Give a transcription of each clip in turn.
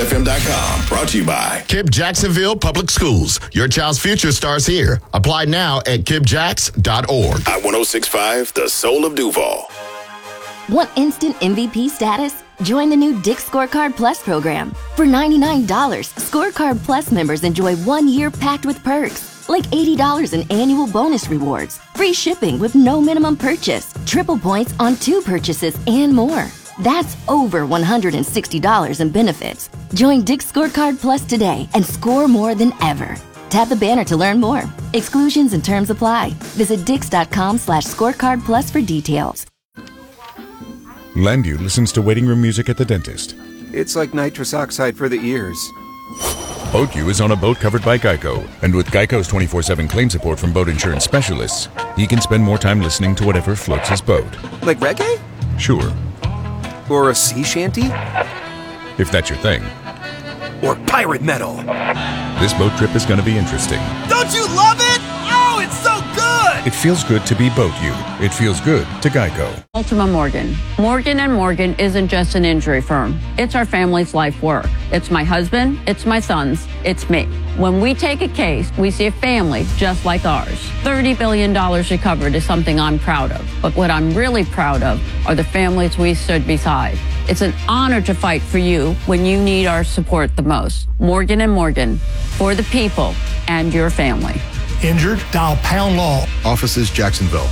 KIPFM.com. Brought to you by KIPP Jacksonville Public Schools. Your child's future starts here. Apply now at kipjax.org. I 106.5, the soul of Duval. Want instant MVP status? Join the new Dick's Scorecard Plus program. For $99, Scorecard Plus members enjoy 1 year packed with perks, like $80 in annual bonus rewards, free shipping with no minimum purchase, triple points on 2 purchases, and more. That's over $160 in benefits. Join Dick's Scorecard Plus today and score more than ever. Tap the banner to learn more. Exclusions and terms apply. Visit dix.com/scorecard plus for details. Landview listens to waiting room music at the dentist. It's like nitrous oxide for the ears. BoatU is on a boat covered by Geico. And with Geico's 24/7 claim support from boat insurance specialists, he can spend more time listening to whatever floats his boat. Like reggae? Sure. Or a sea shanty? If that's your thing. Or pirate metal? This boat trip is going to be interesting. Don't you love it? Oh, it's so good! It feels good to be BoatU. It feels good to Geico. Ultima Morgan. Morgan & Morgan isn't just an injury firm. It's our family's life work. It's my husband, it's my sons, it's me. When we take a case, we see a family just like ours. $30 billion recovered is something I'm proud of. But what I'm really proud of are the families we stood beside. It's an honor to fight for you when you need our support the most. Morgan & Morgan, for the people and your family. Injured? Dial Pound Law. Offices Jacksonville.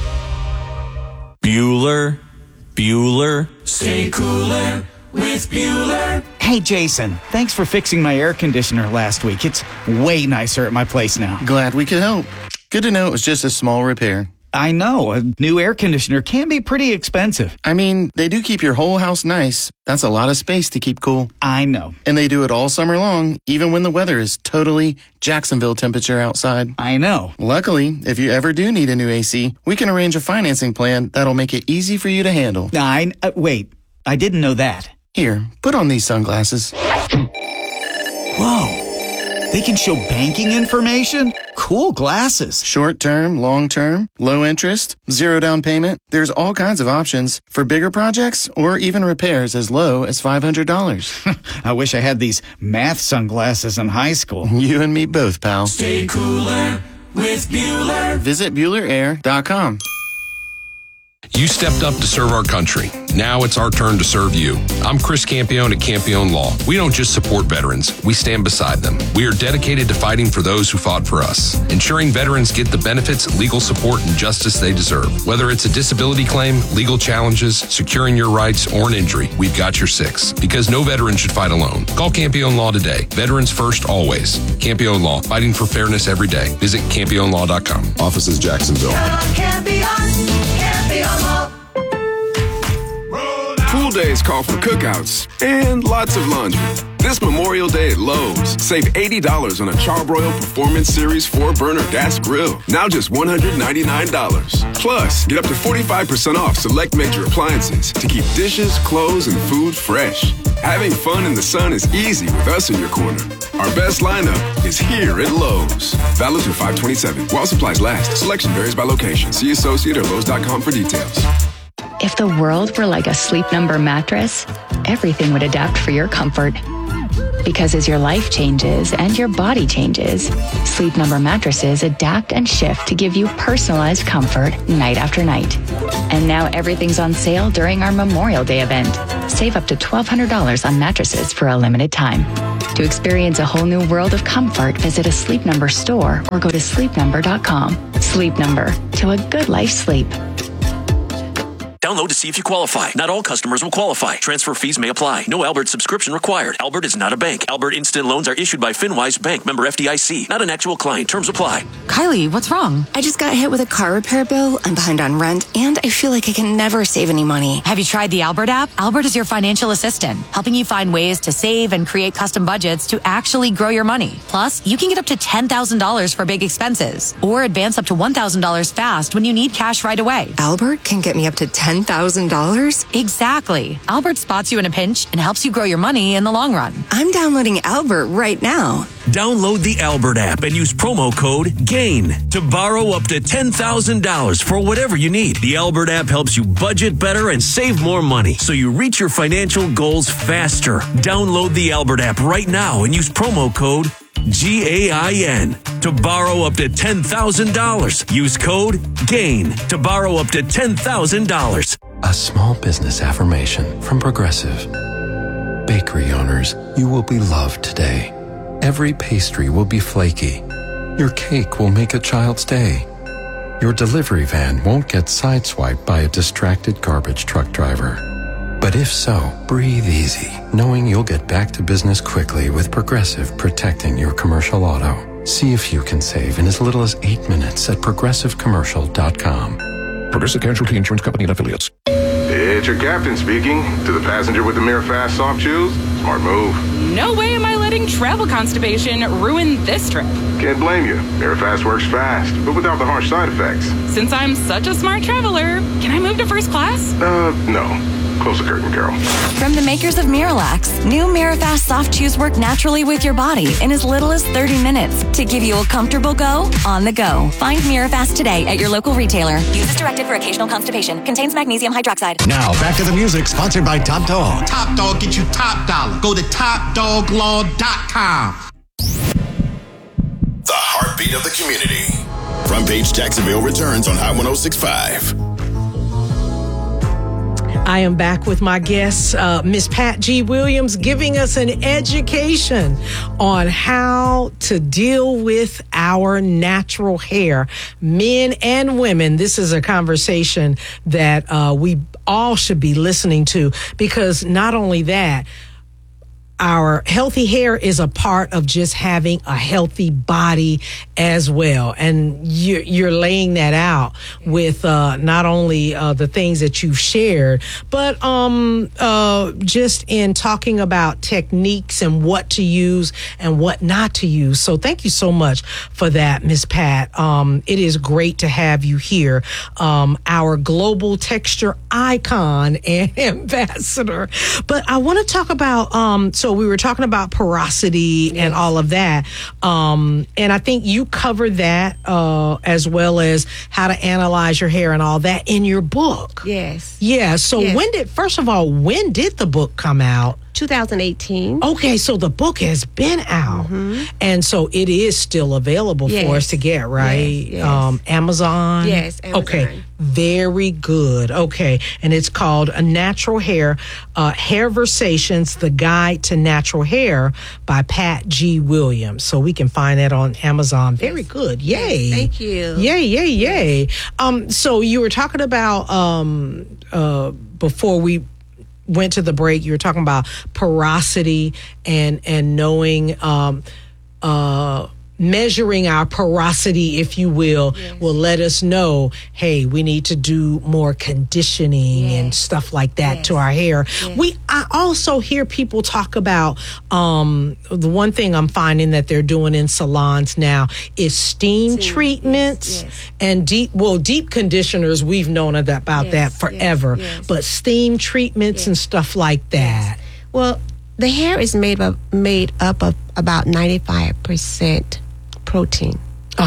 Bueller. Stay cooler with Bueller. Hey, Jason, thanks for fixing my air conditioner last week. It's way nicer at my place now. Glad we could help. Good to know it was just a small repair. I know. A new air conditioner can be pretty expensive. I mean, they do keep your whole house nice. That's a lot of space to keep cool. I know. And they do it all summer long, even when the weather is totally Jacksonville temperature outside. I know. Luckily, if you ever do need a new AC, we can arrange a financing plan that'll make it easy for you to handle. Wait, I didn't know that. Here, put on these sunglasses. Whoa. They can show banking information? Cool glasses. Short term, long term, low interest, 0 down payment. There's all kinds of options for bigger projects or even repairs as low as $500. I wish I had these math sunglasses in high school. You and me both, pal. Stay cooler with Bueller. Visit BuellerAir.com. You stepped up to serve our country. Now it's our turn to serve you. I'm Chris Campione at Campione Law. We don't just support veterans, we stand beside them. We are dedicated to fighting for those who fought for us, ensuring veterans get the benefits, legal support, and justice they deserve. Whether it's a disability claim, legal challenges, securing your rights, or an injury, we've got your six. Because no veteran should fight alone. Call Campione Law today. Veterans first, always. Campione Law, fighting for fairness every day. Visit CampioneLaw.com. Offices Jacksonville. Pool days call for cookouts and lots of laundry. This Memorial Day at Lowe's, save $80 on a Charbroil Performance Series 4-burner gas grill. Now just $199. Plus, get up to 45% off select major appliances to keep dishes, clothes, and food fresh. Having fun in the sun is easy with us in your corner. Our best lineup is here at Lowe's. Valid through 5/27. While supplies last. Selection varies by location. See associate or Lowe's.com for details. If the world were like a Sleep Number mattress, everything would adapt for your comfort. Because as your life changes and your body changes, Sleep Number mattresses adapt and shift to give you personalized comfort night after night. And now everything's on sale during our Memorial Day event. Save up to $1,200 on mattresses for a limited time. To experience a whole new world of comfort, visit a Sleep Number store or go to sleepnumber.com. Sleep Number, to a good life sleep. Download to see if you qualify. Not all customers will qualify. Transfer fees may apply. No Albert subscription required. Albert is not a bank. Albert Instant Loans are issued by FinWise Bank, member FDIC. Not an actual client. Terms apply. Kylie, what's wrong? I just got hit with a car repair bill. I'm behind on rent, and I feel like I can never save any money. Have you tried the Albert app? Albert is your financial assistant, helping you find ways to save and create custom budgets to actually grow your money. Plus, you can get up to $10,000 for big expenses, or advance up to $1,000 fast when you need cash right away. Albert can get me up to $10,000 $10,000? Exactly. Albert spots you in a pinch and helps you grow your money in the long run. I'm downloading Albert right now. Download the Albert app and use promo code GAIN to borrow up to $10,000 for whatever you need. The Albert app helps you budget better and save more money so you reach your financial goals faster. Download the Albert app right now and use promo code GAIN to borrow up to $10,000. Use code GAIN to borrow up to $10,000. A small business affirmation from Progressive. Bakery owners, you will be loved today. Every pastry will be flaky. Your cake will make a child's day. Your delivery van won't get sideswiped by a distracted garbage truck driver. But if so, breathe easy, knowing you'll get back to business quickly with Progressive protecting your commercial auto. See if you can save in as little as 8 minutes at progressivecommercial.com. Progressive Casualty Insurance Company and Affiliates. It's your captain speaking. To the passenger with the Mirafast soft chews, smart move. No way am I letting travel constipation ruin this trip. Can't blame you. Mirafast works fast, but without the harsh side effects. Since I'm such a smart traveler, can I move to first class? No. Close the curtain, Carol. From the makers of Miralax, new Mirafast soft chews work naturally with your body in as little as 30 minutes to give you a comfortable go on the go. Find Mirafast today at your local retailer. Use as directed for occasional constipation. Contains magnesium hydroxide. Now, back to the music, sponsored by Top Dog. Top Dog get you top dollar. Go to TopDogLaw.com. The heartbeat of the community. Front Page Jacksonville returns on Hot 106.5. I am back with my guest, Miss Pat G. Williams, giving us an education on how to deal with our natural hair, men and women. This is a conversation that we all should be listening to, because not only that, our healthy hair is a part of just having a healthy body as well. And you're laying that out with not only the things that you've shared, but just in talking about techniques and what to use and what not to use. So thank you so much for that, Miss Pat. It is great to have you here, our global texture icon and ambassador. But I want to talk about, so we were talking about porosity and all of that. And I think you covered that as well as how to analyze your hair and all that in your book. Yes. Yeah. So yes. when did the book come out? 2018. Okay, so the book has been out, and so it is still available for us to get, right? Yes. Amazon? Yes, Amazon. Okay, very good. Okay, and it's called A Natural Hair, Hairversations, The Guide to Natural Hair by Pat G. Williams. So we can find that on Amazon. Very good. Yay. Yes, thank you. Yay. So you were talking about, before we went to the break, you were talking about porosity and knowing, measuring our porosity, if you will let us know, hey, we need to do more conditioning and stuff like that to our hair. I also hear people talk about, the one thing I'm finding that they're doing in salons now is steam treatments and deep conditioners. We've known about that forever, but steam treatments and stuff like that. Well, the hair is made up of about 95% protein.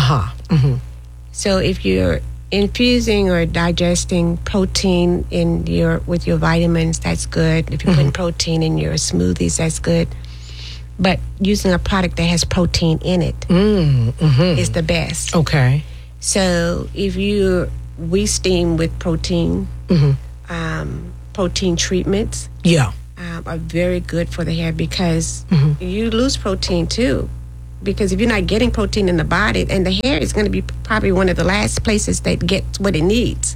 So if you're infusing or digesting protein with your vitamins, that's good. If you're putting protein in your smoothies, that's good. But using a product that has protein in it is the best. Okay. So if we steam with protein, protein treatments. Are very good for the hair, because you lose protein too. Because if you're not getting protein in the body, and the hair is going to be probably one of the last places that gets what it needs.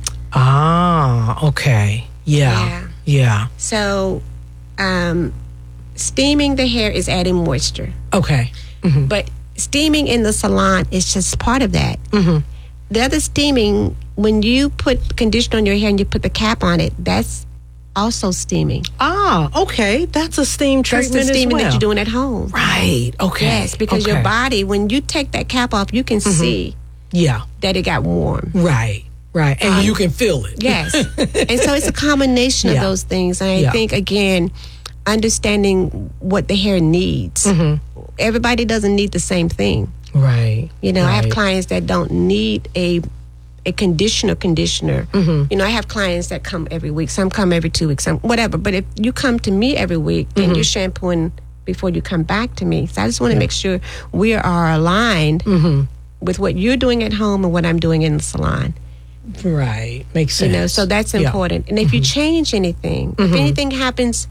Okay. Yeah. So, steaming the hair is adding moisture. Okay. But steaming in the salon is just part of that. The other steaming, when you put conditioner on your hair and you put the cap on it, that's also steaming. Okay. That's a steam treatment That's the steaming as well. that you're doing at home. Right. Okay. Yes, because your body, when you take that cap off, you can see that it got warm. Right. Right, and you can feel it. Yes. And so it's a combination of those things. And I think, again, understanding what the hair needs. Everybody doesn't need the same thing. Right. You know, I have clients that don't need a conditioner. You know, I have clients that come every week. Some come every 2 weeks, some whatever. But if you come to me every week, then you're shampooing before you come back to me. So I just want to make sure we are aligned with what you're doing at home and what I'm doing in the salon. Right. Makes sense. You know, so that's important. And if you change anything, if anything happens,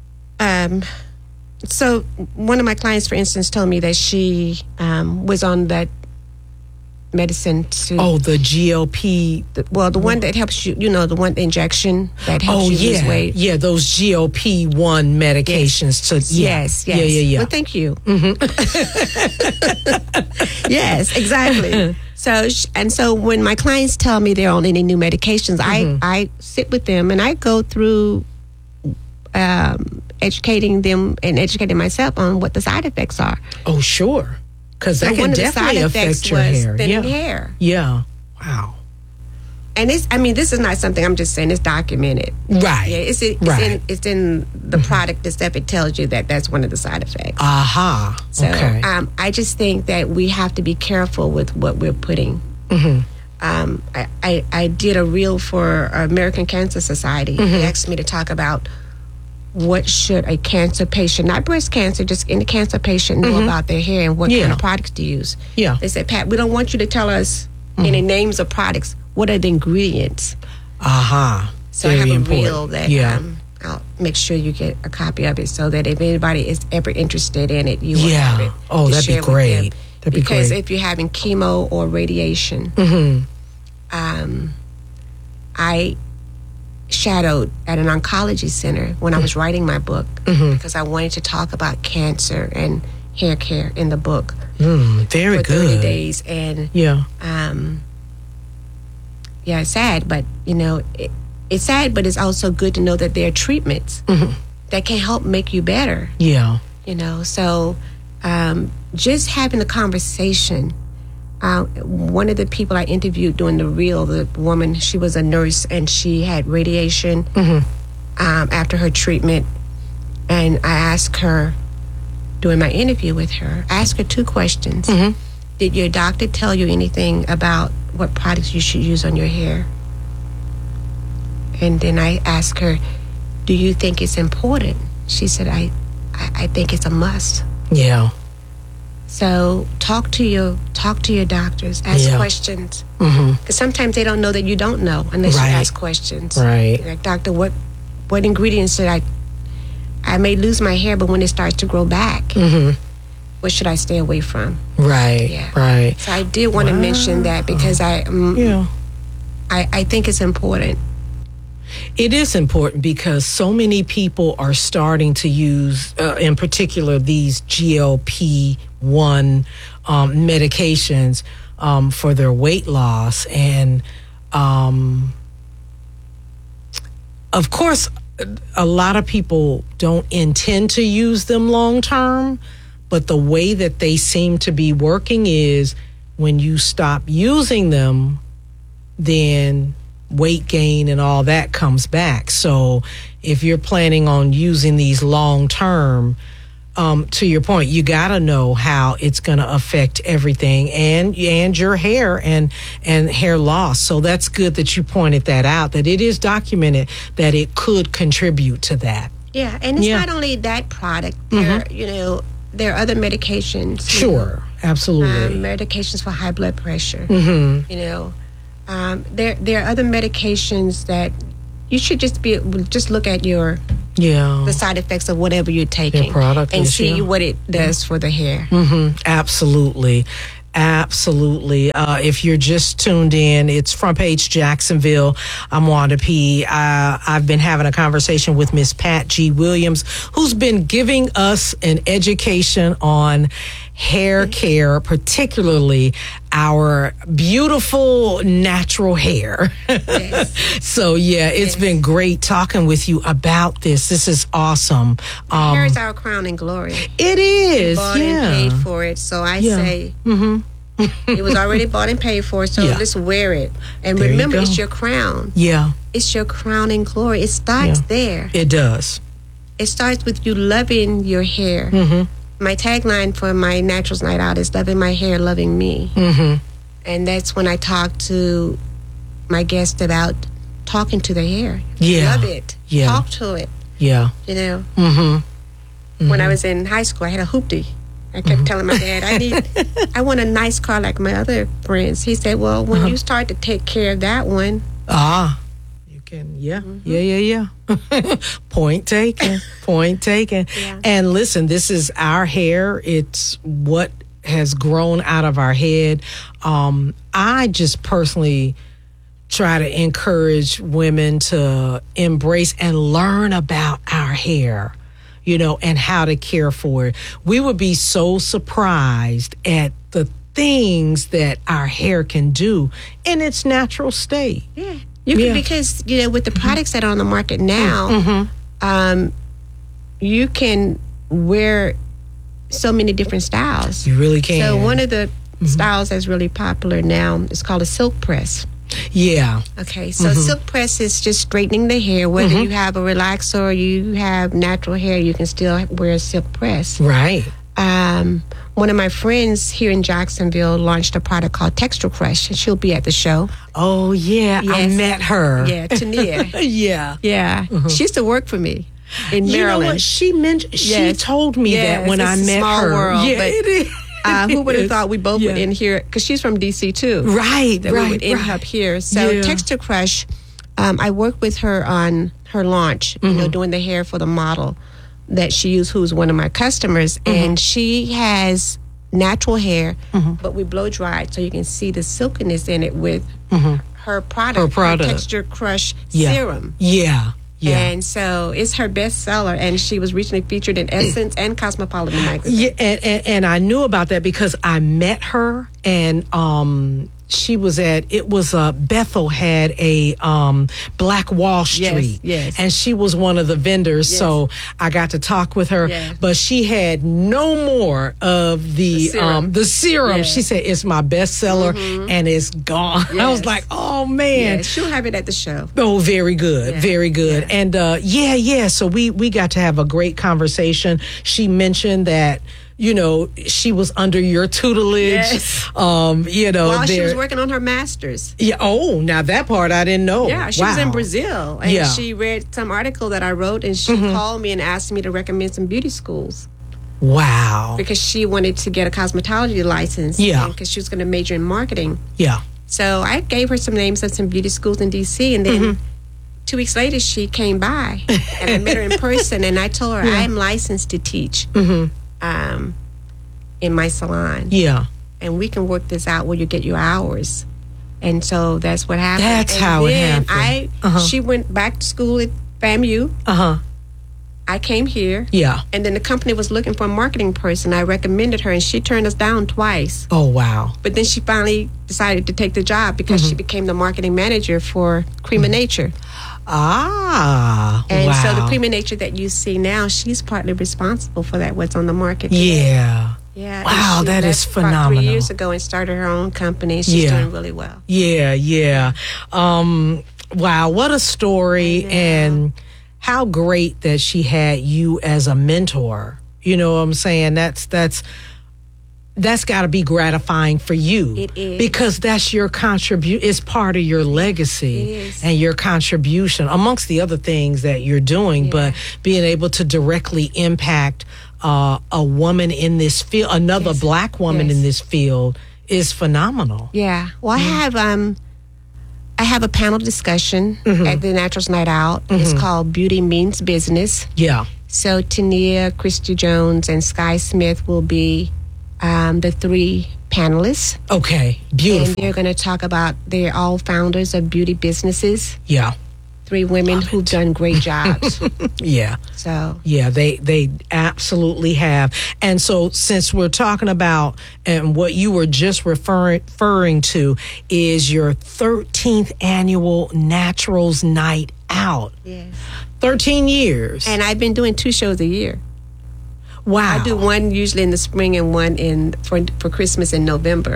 so one of my clients, for instance, told me that she was on that medicine to... Oh, the GLP... the one that helps you, the one, the injection that helps you lose weight. Yeah, those GLP-1 medications. Yes. Yeah. Well, thank you. Yes, exactly. So when my clients tell me they're on any new medications, I sit with them and I go through educating them and educating myself on what the side effects are. Oh, sure. Because that can definitely affect your hair. Thinning hair. Yeah. Wow. And this is not something I'm just saying. It's documented. Right. Yeah. It's in the product itself. It tells you that that's one of the side effects. Aha. So okay. I just think that we have to be careful with what we're putting. I did a reel for American Cancer Society. They asked me to talk about what should a cancer patient, not breast cancer, just any cancer patient, know about their hair and what kind of products to use. Yeah. They said, Pat, we don't want you to tell us any names of products. What are the ingredients? Aha. So I have a reel that I'll make sure you get a copy of it so that if anybody is ever interested in it, you will have it. Oh, that'd be great. Because if you're having chemo or radiation, I shadowed at an oncology center when I was writing my book because I wanted to talk about cancer and hair care in the book. Very for good. 30 days. And it's sad, but it's sad, but it's also good to know that there are treatments that can help make you better. Yeah. So just having the conversation. One of the people I interviewed during the reel, the woman, she was a nurse and she had radiation after her treatment. And I asked her during my interview with her, I asked her 2 questions. Did your doctor tell you anything about what products you should use on your hair? And then I asked her, do you think it's important? She said, I think it's a must. Yeah. So talk to your doctors, ask questions, because sometimes they don't know that you don't know unless you ask questions. Right. Like, doctor, what ingredients should I may lose my hair, but when it starts to grow back, what should I stay away from? Right. Yeah. Right. So I did want to mention that because I think it's important. It is important because so many people are starting to use, in particular, these GLP-1 medications for their weight loss. And, of course, a lot of people don't intend to use them long term, but the way that they seem to be working is when you stop using them, then weight gain and all that comes back. So if you're planning on using these long term, to your point, you got to know how it's going to affect everything and your hair and hair loss. So that's good that you pointed that out, that it is documented that it could contribute to that. Yeah, and it's not only that product. There are other medications. Sure, absolutely. Medications for high blood pressure. There are other medications that you should just look at the side effects of whatever you're taking, your product, and see what it does for the hair. Absolutely. If you're just tuned in, it's Front Page Jacksonville. I'm Wanda P. I've been having a conversation with Miss Pat G. Williams, who's been giving us an education on hair care, particularly our beautiful natural hair. Yes. So, it's been great talking with you about this. This is awesome. Hair is our crown and glory. It is. We bought and paid for it. So I say, It was already bought and paid for, so let's wear it. And There you remember, go. it's your crown. Yeah. It's your crowning glory. It starts there. It does. It starts with you loving your hair. Mm-hmm. My tagline for my Naturals Night Out is loving my hair, loving me. Mm-hmm. And that's when I talk to my guests about talking to their hair. Yeah. Love it. Yeah. Talk to it. Yeah. You know? Mm-hmm. When I was in high school, I had a hoopty. I kept telling my dad, I want a nice car like my other friends. He said, well, when you start to take care of that one. You can, yeah. Point taken. Point taken. Yeah. And listen, this is our hair. It's what has grown out of our head. I just personally try to encourage women to embrace and learn about our hair, you know, and how to care for it. We would be so surprised at the things that our hair can do in its natural state. Yeah. You can, because, you know, with the products that are on the market now, you can wear so many different styles. You really can. So one of the styles that's really popular now is called a silk press. Yeah. Okay, so silk press is just straightening the hair. Whether you have a relaxer or you have natural hair, you can still wear a silk press. Right. One of my friends here in Jacksonville launched a product called Texture Crush, and she'll be at the show. Oh, yeah. I met her. Yeah, Tania. Yeah. Yeah. She used to work for me in Maryland. You know what? She mentioned, she told me that when I met small her. World, yeah, but, it is. who would have thought we both would end here? Because she's from D.C. too. Right, that we would end up here. So Texture Crush, I worked with her on her launch, you know, doing the hair for the model that she used, who's one of my customers. And she has natural hair, but we blow dried, so you can see the silkiness in it with her product, her Texture Crush serum. Yeah. Yeah. And so it's her bestseller, and she was recently featured in Essence and Cosmopolitan magazine. Yeah, and I knew about that because I met her, and she was Bethel had a Black Wall Street. Yes. And she was one of the vendors, so I got to talk with her. Yes. But she had no more of the serum. Yes. She said, it's my bestseller, and it's gone. Yes. I was like, oh, man. Yeah, she'll have it at the show. Oh, very good. Yeah. Very good. Yeah. And so we got to have a great conversation. She mentioned that, you know, she was under your tutelage. Yes. You know, while she was working on her master's. Yeah. Oh, now that part I didn't know. Yeah, she was in Brazil, and she read some article that I wrote, and she called me and asked me to recommend some beauty schools. Wow. Because she wanted to get a cosmetology license. Yeah. Because she was going to major in marketing. Yeah. So I gave her some names of some beauty schools in D.C., and then 2 weeks later, she came by, and I met her in person, and I told her I am licensed to teach in my salon. Yeah. And we can work this out where you get your hours. And so that's what happened. That's how it happened. She went back to school at FAMU. I came here. Yeah. And then the company was looking for a marketing person. I recommended her, and she turned us down twice. Oh, wow. But then she finally decided to take the job because she became the marketing manager for Cream of Nature. And so the Cream of Nature that you see now, she's partly responsible for that, what's on the market today. Yeah. Yeah. Wow, that is phenomenal. About 3 years ago and started her own company. She's doing really well. Yeah. Wow, what a story, and how great that she had you as a mentor. You know what I'm saying? That's got to be gratifying for you. It is. Because that's your contribution. It's part of your legacy. It is. And your contribution, amongst the other things that you're doing, but being able to directly impact a woman in this field, another Black woman in this field, is phenomenal. Yeah. Well, I have a panel discussion at the Naturals Night Out. It's called Beauty Means Business. Yeah. So Tania, Christy Jones, and Sky Smith will be the 3 panelists. Okay, beautiful. And they're going to talk about, they're all founders of beauty businesses. Yeah. 3 women who've done great jobs. Yeah. So. Yeah, they absolutely have. And so since we're talking about, and what you were just referring to is your 13th annual Naturals Night Out. Yes. 13 years. And I've been doing 2 shows a year. Wow. I do one usually in the spring and one for Christmas in November.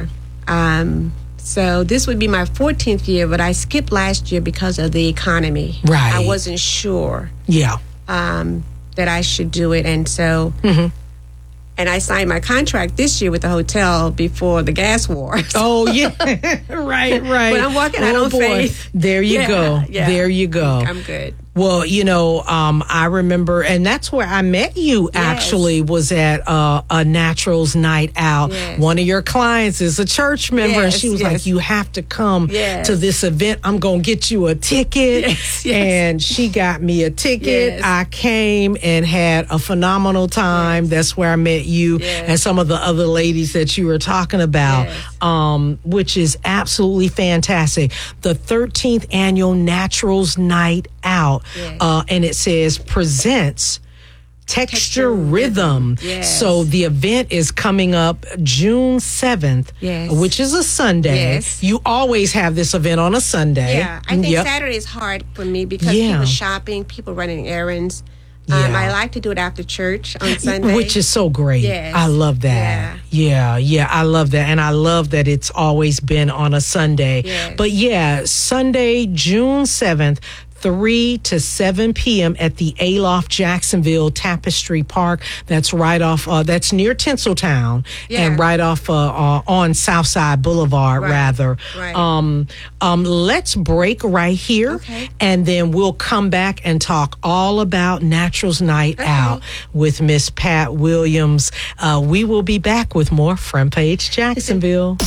So this would be my 14th year, but I skipped last year because of the economy. Right. I wasn't sure. Yeah. That I should do it, and so. And I signed my contract this year with the hotel before the gas war. Oh, yeah. right. But I'm walking out on faith. There you go. Yeah. There you go. I'm good. Well, I remember, and that's where I met you, actually, was at a Naturals Night Out. Yes. One of your clients is a church member, and she was like, you have to come to this event. I'm going to get you a ticket. Yes. And she got me a ticket. Yes. I came and had a phenomenal time. That's where I met you and some of the other ladies that you were talking about, which is absolutely fantastic. The 13th Annual Naturals Night Out. And it says presents Texture Rhythm. Yes. So the event is coming up June 7th, which is a Sunday. Yes. You always have this event on a Sunday. Yeah, I think Saturday is hard for me because people shopping, people running errands. I like to do it after church on Sunday. Which is so great. Yes. I love that. Yeah, I love that. And I love that it's always been on a Sunday. Yes. But Sunday, June 7th, 3 to 7 p.m. at the Aloft Jacksonville Tapestry Park. That's right off, that's near Tinseltown and right off on Southside Boulevard, rather. Right. Let's break right here, and then we'll come back and talk all about Naturals Night Out with Miss Pat Williams. We will be back with more Front Page Jacksonville.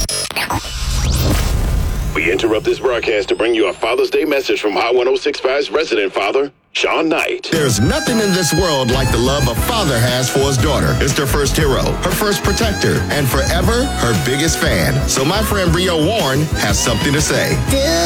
We interrupt this broadcast to bring you a Father's Day message from Hot 106.5's resident father, Sean Knight. There's nothing in this world like the love a father has for his daughter. It's their first hero, her first protector, and forever her biggest fan. So my friend Rio Warren has something to say.